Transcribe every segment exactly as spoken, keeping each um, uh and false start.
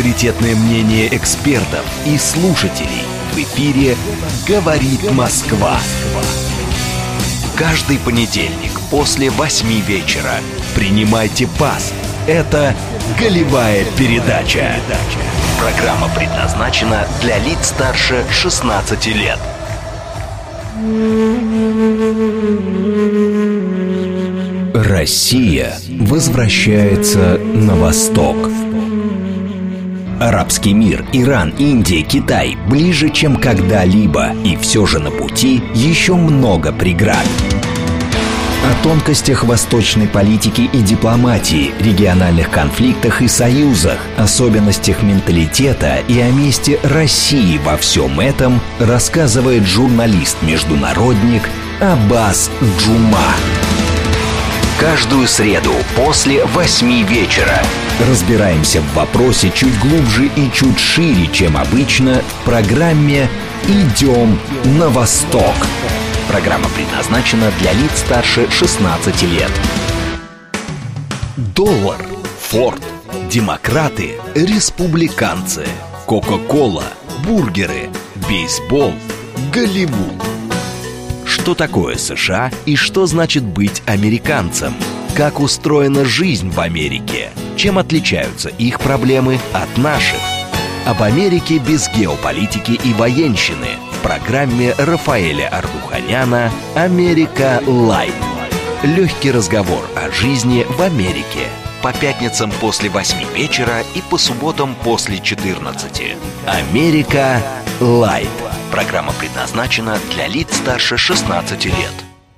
Авторитетное мнение экспертов и слушателей. В эфире «Говорит Москва». Каждый понедельник после восьми вечера принимайте пас. Это «Голевая передача». Программа предназначена для лиц старше шестнадцати лет. Россия возвращается на восток. Арабский мир, Иран, Индия, Китай ближе, чем когда-либо. И все же на пути еще много преград. О тонкостях восточной политики и дипломатии, региональных конфликтах и союзах, особенностях менталитета и о месте России во всем этом рассказывает журналист-международник Аббас Джума. Каждую среду после восьми вечера разбираемся в вопросе чуть глубже и чуть шире, чем обычно, в программе «Идем на восток». Программа предназначена для лиц старше шестнадцати лет. Доллар, Форд, демократы, республиканцы, Кока-кола, бургеры, бейсбол, Голливуд. Что такое США и что значит быть американцем? Как устроена жизнь в Америке? Чем отличаются их проблемы от наших? Об Америке без геополитики и военщины в программе Рафаэля Ардуханяна «Америка Лайт». Легкий разговор о жизни в Америке. По пятницам после восьми вечера и по субботам после четырнадцати. «Америка Лайт». Программа предназначена для лиц старше шестнадцати лет.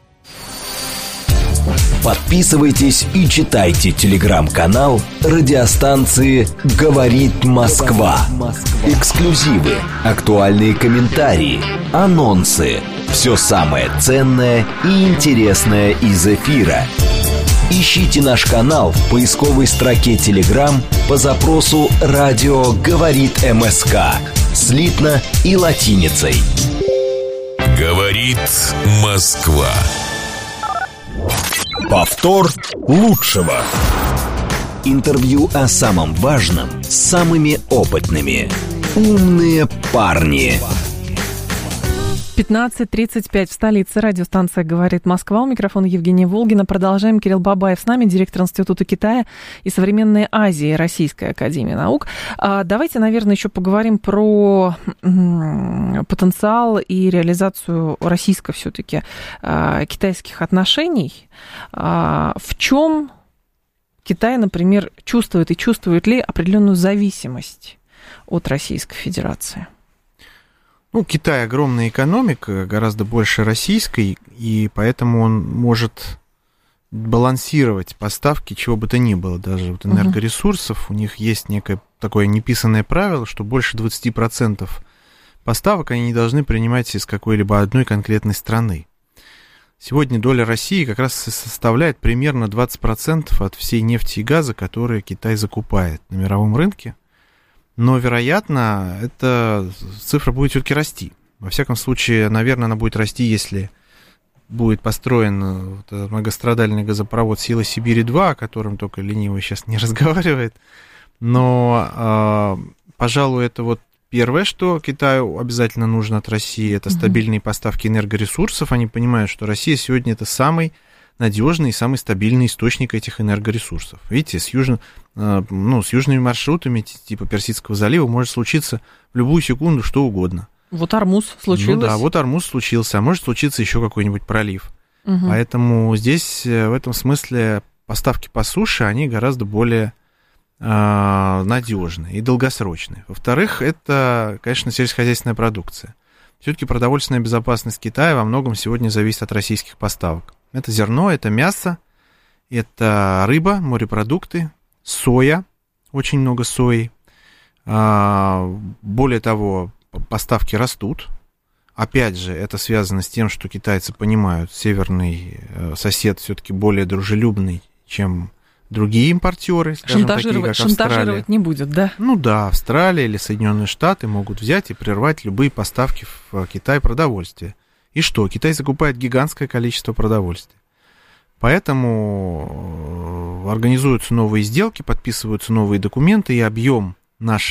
Подписывайтесь и читайте телеграм-канал радиостанции «Говорит Москва». Эксклюзивы, актуальные комментарии, анонсы. Все самое ценное и интересное из эфира. Ищите наш канал в поисковой строке Telegram по запросу «Радио говорит МСК» слитно и латиницей. Говорит Москва. Повтор лучшего. Интервью о самом важном с самыми опытными. Умные парни. пятнадцать тридцать пять в столице. Радиостанция «Говорит Москва». У микрофона Евгения Волгина. Продолжаем. Кирилл Бабаев с нами, директор Института Китая и современной Азии Российской академии наук. Давайте, наверное, еще поговорим про потенциал и реализацию российско все-таки китайских отношений. В чем Китай, например, чувствует и чувствует ли определенную зависимость от Российской Федерации? Ну, Китай огромная экономика, гораздо больше российской, и поэтому он может балансировать поставки чего бы то ни было, даже вот энергоресурсов. У них есть некое такое неписанное правило, что больше двадцать процентов поставок они не должны принимать из какой-либо одной конкретной страны. Сегодня доля России как раз составляет примерно двадцать процентов от всей нефти и газа, которые Китай закупает на мировом рынке. Но, вероятно, эта цифра будет все-таки расти. Во всяком случае, наверное, она будет расти, если будет построен вот многострадальный газопровод «Сила Сибири-два», о котором только ленивый сейчас не разговаривает. Но, пожалуй, это вот первое, что Китаю обязательно нужно от России, это стабильные поставки энергоресурсов. Они понимают, что Россия сегодня это самый надежный и самый стабильный источник этих энергоресурсов. Видите, с, южно, ну, с южными маршрутами типа Персидского залива может случиться в любую секунду что угодно. Вот Ормуз случилось. Ну да, вот Ормуз случился, а может случиться еще какой-нибудь пролив. Угу. Поэтому здесь в этом смысле поставки по суше, они гораздо более э, надежные и долгосрочные. Во-вторых, это, конечно, сельскохозяйственная продукция. Все-таки продовольственная безопасность Китая во многом сегодня зависит от российских поставок. Это зерно, это мясо, это рыба, морепродукты, соя, очень много сои. Более того, поставки растут. Опять же, это связано с тем, что китайцы понимают, северный сосед все-таки более дружелюбный, чем другие импортеры, скажем, такие как Австралия. Шантажировать не будет, да? Ну да, Австралия или Соединенные Штаты могут взять и прервать любые поставки в Китай продовольствия. И что? Китай закупает гигантское количество продовольствия. Поэтому организуются новые сделки, подписываются новые документы, и объем нашей